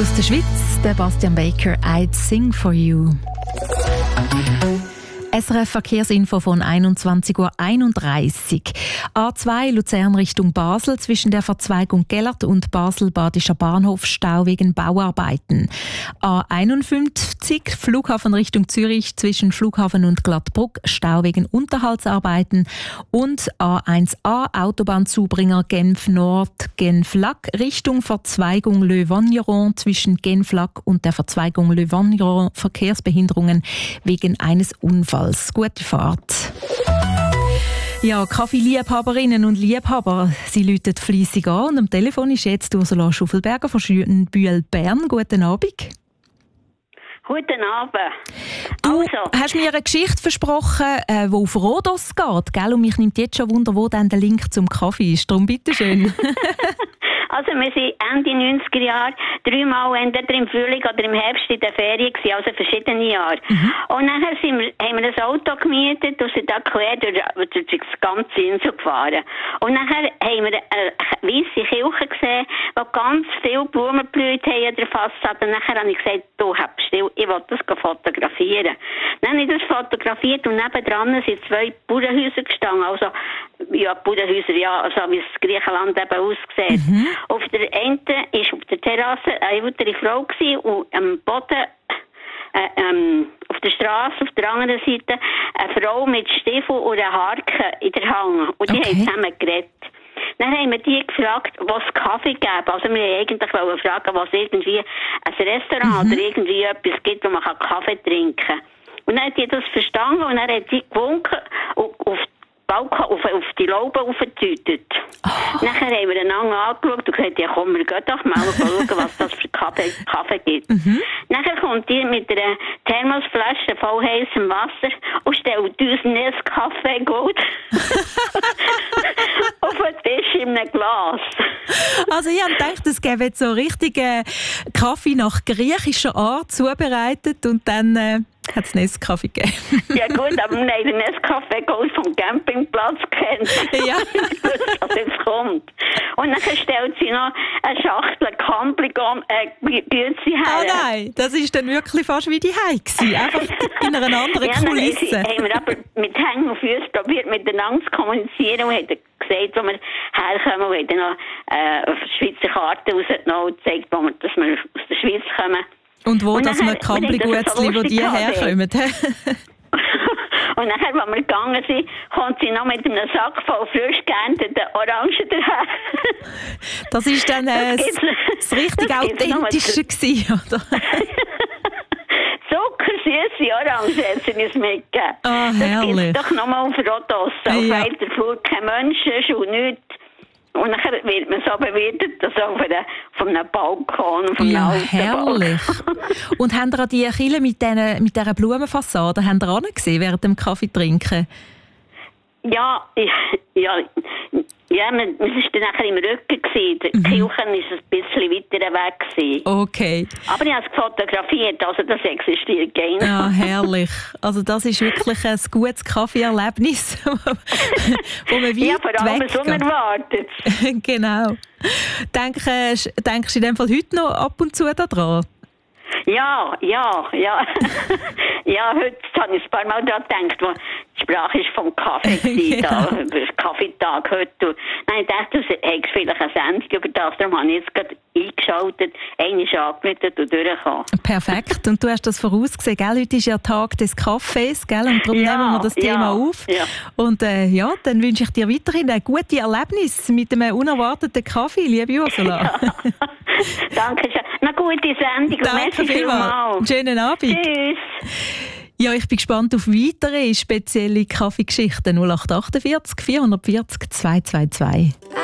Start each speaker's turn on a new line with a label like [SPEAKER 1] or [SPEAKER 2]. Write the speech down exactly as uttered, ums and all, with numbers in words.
[SPEAKER 1] aus der Schweiz, der Bastian Baker, I'd Sing for You. S R F Verkehrsinfo von einundzwanzig Uhr einunddreißig. A zwei Luzern Richtung Basel zwischen der Verzweigung Gellert und Basel-Badischer Bahnhof Stau wegen Bauarbeiten. A einundfünfzig Flughafen Richtung Zürich zwischen Flughafen und Glattbruck Stau wegen Unterhaltsarbeiten. Und A eins A Autobahnzubringer Genf Nord Genf-Lac Richtung Verzweigung Le Vagneron zwischen Genf-Lac und der Verzweigung Le Vagneron Verkehrsbehinderungen wegen eines Unfalls. Gute Fahrt. Ja, Kaffeeliebhaberinnen und Liebhaber, sie läuten fleissig an und am Telefon ist jetzt Ursula Schuffelberger von Schönbühl Bern. Guten Abend.
[SPEAKER 2] Guten Abend.
[SPEAKER 1] Du
[SPEAKER 2] also.
[SPEAKER 1] hast mir eine Geschichte versprochen, die äh, auf Rhodos geht, gell? Und mich nimmt jetzt schon Wunder, wo dann der Link zum Kaffee ist. Darum bitteschön.
[SPEAKER 2] Also wir sind Ende neunziger Jahre dreimal entweder im Frühling oder im Herbst in der Ferien gewesen, also verschiedene Jahre. Mhm. Und nachher sind wir, haben wir ein Auto gemietet und sind da quer durch, durch das ganze Insel gefahren. Und nachher haben wir eine weisse Kirche gesehen, wo ganz viele Blumen blüht haben an der Fassade. Und nachher habe ich gesagt, du hast still, ich will das fotografieren. Dann habe ich das fotografiert und nebendran sind zwei Bauernhäuser gestanden. Also, ja, Bauernhäuser, ja, also wie es Griechenland eben aussieht. Mhm. Auf der einen war auf der Terrasse eine ältere Frau gewesen, und am Boden, äh, ähm, auf der Straße, auf der anderen Seite, eine Frau mit Stiefel und einer Harke in der Hand. Und die okay. haben zusammen geredet. Dann haben wir die gefragt, was Kaffee gäbe. Also wir wollten eigentlich fragen, was irgendwie ein Restaurant mhm. oder irgendwie etwas gibt, wo man Kaffee trinken kann. Und dann hat die das verstanden und dann hat sie gewunken und auf Balkon auf, auf die Laube aufgetütet. Oh. Nachher haben wir einander angeschaut und gesagt, ja komm, wir gehen doch mal schauen, was das für Kaffee, Kaffee gibt. Mhm. Nachher kommt die mit einer Thermosflasche voll heißem Wasser und stellt uns ein Kaffee gut auf den Tisch in einem Glas.
[SPEAKER 1] Also ich habe gedacht, es gäbe jetzt so richtigen Kaffee nach griechischer Art zubereitet und dann äh, hat es Nescafé gegeben.
[SPEAKER 2] Ja gut, aber wir haben den Nescafé Gold vom Campingplatz kennt.
[SPEAKER 1] Ja.
[SPEAKER 2] Was jetzt kommt. Und dann stellt sie noch eine Schachtel Campligom äh, Güezi her.
[SPEAKER 1] Oh nein, das war dann wirklich fast wie die Heim. Einfach in einer anderen
[SPEAKER 2] ja,
[SPEAKER 1] Kulisse.
[SPEAKER 2] Ja, haben wir aber mit Hängen und Füßen probiert, miteinander zu kommunizieren und haben gesagt, wo wir herkommen, und haben dann noch äh, eine Schweizer Karte rausgenommen und gezeigt, wo wir, dass wir aus der Schweiz kommen.
[SPEAKER 1] Und wo,
[SPEAKER 2] und
[SPEAKER 1] dass wir Campli-Gutzli, wo die herkommen.
[SPEAKER 2] Und nachher, als wir gegangen sind, kommt sie noch mit einem Sack voll frisch geernteten Orangen daher.
[SPEAKER 1] Das war dann äh, das, das richtig das Authentische gewesen, oder?
[SPEAKER 2] Zuckersüße Orangen hat sie uns mitgegeben.
[SPEAKER 1] Ah, herrlich.
[SPEAKER 2] Das gibt doch nochmal auf Rhodos. Auf
[SPEAKER 1] ja.
[SPEAKER 2] weiter Flur kein Mensch und nichts. Und dann wird man so bewirtet, dass auch von einem Balkon, von einem
[SPEAKER 1] ja,
[SPEAKER 2] alten
[SPEAKER 1] herrlich. Und haben ihr die Kille mit dieser mit dieser Blumenfassade haben ihr angesehen während dem Kaffee trinken?
[SPEAKER 2] Ja, ja, ja, man, man war dann nachher im Rücken gewesen. Die mhm. Kirche war ein bisschen weiter weg gewesen.
[SPEAKER 1] Okay.
[SPEAKER 2] Aber ich habe es fotografiert, also das existiert gar nicht.
[SPEAKER 1] Ja, herrlich. Also das ist wirklich ein gutes Kaffeeerlebnis, wo man weit
[SPEAKER 2] ja, vor allem
[SPEAKER 1] weggeht.
[SPEAKER 2] unerwartet.
[SPEAKER 1] Genau. Denkst, denkst du in dem Fall heute noch ab und zu daran?
[SPEAKER 2] Ja, ja, ja. Ja, heute habe ich ein paar Mal daran gedacht, wo die Sprache ist vom Kaffee, ja. Da, Kaffeetag heute. Und dann habe ich gedacht, du hättest vielleicht eine Sendung über das, darum habe ich jetzt gerade eingeschaltet, eine ist angemeldet und durchgekommen.
[SPEAKER 1] Perfekt. Und du hast das vorausgesehen, gell? Heute ist ja Tag des Kaffees, gell? Und darum
[SPEAKER 2] ja,
[SPEAKER 1] nehmen wir das Thema
[SPEAKER 2] ja,
[SPEAKER 1] auf.
[SPEAKER 2] Ja.
[SPEAKER 1] Und äh, ja, dann wünsche ich dir weiterhin ein gutes Erlebnis mit einem unerwarteten Kaffee, liebe Ursula.
[SPEAKER 2] Ja. Danke schön. Eine gute Sendung.
[SPEAKER 1] Danke vielmals. Schönen Abend.
[SPEAKER 2] Tschüss.
[SPEAKER 1] Ja, ich bin gespannt auf weitere spezielle Kaffeegeschichten. null acht acht vier vier vier null zwei zwei zwei.